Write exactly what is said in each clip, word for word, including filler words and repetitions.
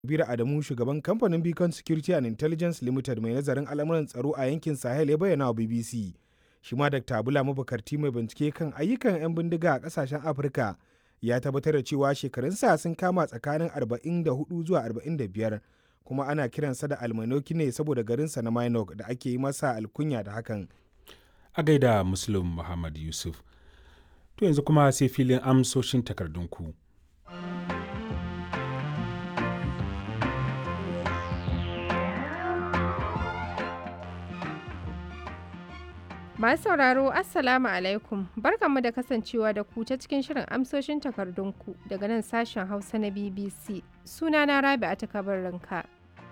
Kabiru Adamu, shugaban kamfanin Beacon Security and Intelligence Limited mai nazarin al'amuran tsaro a yankin Sahel, ya bayyana wa B B C. Shi ma Dakta Abula Mabukarti, mai bincike kan ayyukan 'yan bindiga a ƙasashen Afirka, ya tabbatar da cewa shekarunsa sun kama tsakanin arba'in da hudu zuwa arba'in da biyar, kuma ana kiransa da almanoki ne saboda garinsa na Minok da ake yi masa alkunya da hakan. A gaida Muslim Muhammad Yusuf. To yanzu kuma sai filin amsoshin takardunku. Masu sauraro Assalamu alaikum, barkanmu da kasancewa da ku ta cikin shirin amsoshin takardunku daga nan sashen Hausa na B B C. Sunana Rabi'a ta Kabarinka.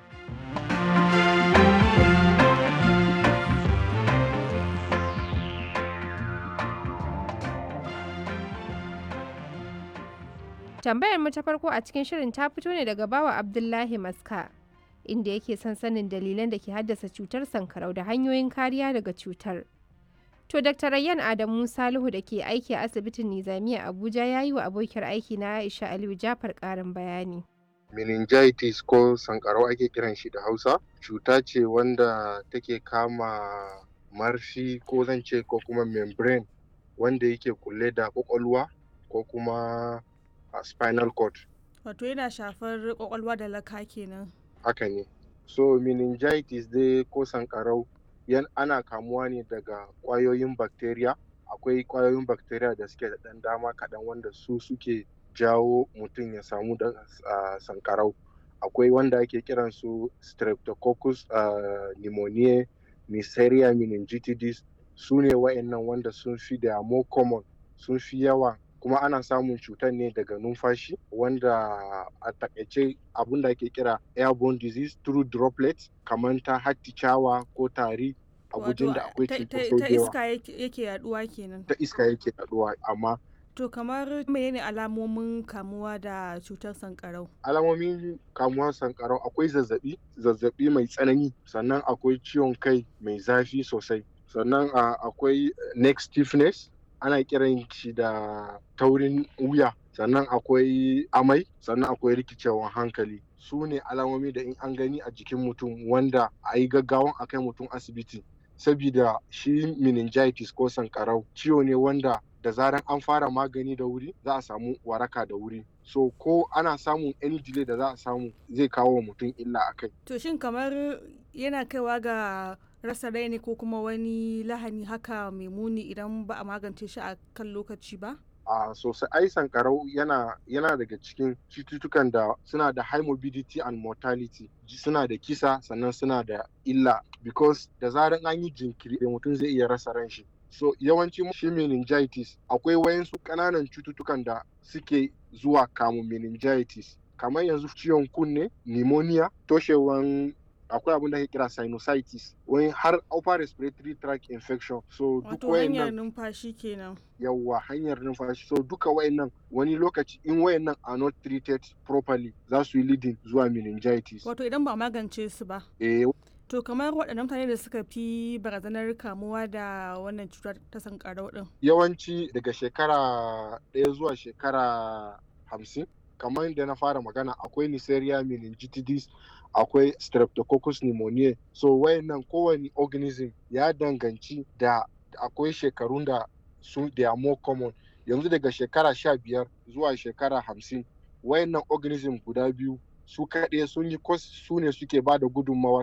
Tambayar mu ta farko a cikin shirin ta fito ne daga bawa Abdullahi Maska, inda yake son sanin dalilan da ke haddasa cutar sankarau da hanyoyin kariya daga cutar. To, Dakta Rayyan Adamu Salihu da ke aiki a asibitin Nizamiya Abuja ya yi wa abokiyar aiki na Aisha Aliyu Jafar ƙarin bayani. Meningitis ko sankarau ake kiran shi da Hausa, cuta ce wanda take kama marfi ko zan ce ko kuma membrane wanda yake kulle da kwakwalwa ko kuma a spinal cord. Wato yana shafar kwakwalwa da laka kenan. Haka ne. So meningitis dai ko sankarau yan ana kamuwa ne daga ƙwayoyin bacteria. Akwai ƙwayoyin bacteria da suke da ɗan dama kaɗan wanda su suke jawo mutum ya samu da uh, sankarau. Akwai wanda ake kiran su streptococcus uh, pneumoniae, Neisseria meningitidis. Su ne wa'annan wanda sun fi da more common, sun fi yawa, kuma ana samun cutar ne daga numfashi, wanda a takaice abin da ake kira airborne disease through droplets, kamar ta hatticawa ko tari a gujin da akwai cutar ta iska yake yaduwa kenan. Ta iska yake yaduwa. Amma to kamar menene alamomin kamuwa da cutar sankarau? Alamomin kamuwar sankarau akwai zazzabi, zazzabi mai tsanani, sannan akwai ciwon kai mai zafi sosai, sannan akwai neck stiffness, ana kiran shi da taurin wuya, sannan akwai amai, sannan akwai rikicewan hankali. Su ne alamomi da in an gani a jikin mutum wanda a yi gaggawan a kai mutum asibiti, sabida shi meningitis ko sankarau ciwo ne wanda da zaran an fara magani da wuri za a samu waraka da wuri. So ko ana samun any delay da za a samu zai kawo wa mutum illa a kai. To shin kamar yana kaiwa ga rasa rai ne ko kuma wani lahani haka mai muni idan ba a magance shi a kan lokaci ba? A sosai, ai sankarau yana yana daga cikin cututtukan da suna da high morbidity and mortality, suna da kisa sannan suna da illa, because da zaran an yi jinkiri da mutum zai iya rasa ran shi. So yawanci shi meningitis akwai wayansu ƙananan cututtukan da suke zuwa kamun meningitis, kamar yanzu ciwon kunne, pneumonia, toshewan, akwai abin da ake kira sinusitis, wani har upper respiratory tract infection. So duk wayannan hanyar numfashi kenan. Yawwa, hanyar numfashi. So duka wayannan wani lokaci in wayannan are not treated properly za su yi leading zuwa meningitis. Wato idan ba magance su ba. Eh. To kamar waɗannan mutane da suka fi barazanar kamuwa da wannan cutar ta sankarau din. Yawanci daga shekara ɗaya zuwa shekara hamsin, kamar yadda na fara magana, akwai Neisseria meningitidis, akwai streptococcus pneumoniae. So wayannan kowane organism ya danganci da akwai shekarun da su they are more common. Yanzu daga shekara sha biyar zuwa shekara hamsin, wayannan organism guda biyu su kaɗai sun yi su ne suke ba da gudunmawar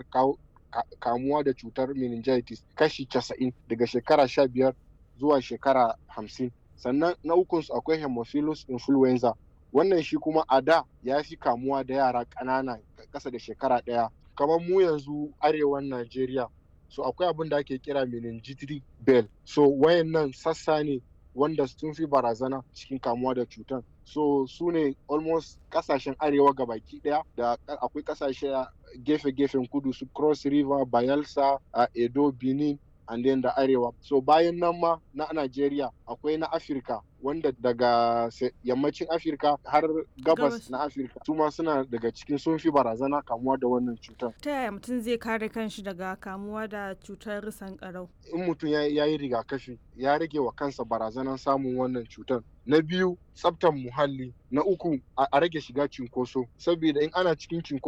kamuwa da cutar meningitis kashi casa'in daga shekara sha biyar zuwa shekara hamsin. Sannan na ukunsu akwai Haemophilus influenza. Wannan shi kuma a da ya fi kamuwa da yara ƙanana ƙasa da shekara ɗaya. Kamar mu yanzu arewan Najeriya, so akwai abin da ake kira meningitis bell. So wayannan sassa ne wanda sun fi barazana cikin kamuwa da cutar. So su ne almost kasashen arewa gabaki ɗaya, da akwai kasashe gefe-gefen kudu su Cross River, Bayelsa, Edo, Benin, and then da arewa. So bayan nan ma na Najeriya akwai na Afirka wanda daga yammacin Afirka har gabas na Afirka su ma suna daga cikin sun fi barazana kamuwa da wannan cutar. Ta yaya mutum zai kare kanshi daga kamuwa da cutar sankarau? In mutum ya yi rigakafi ya rage wa kansa barazanar samun wannan cutar. Na biyu, tsaftar muhalli. Na uku, a rage shiga cinkoso, saboda in ana cikin cinkoso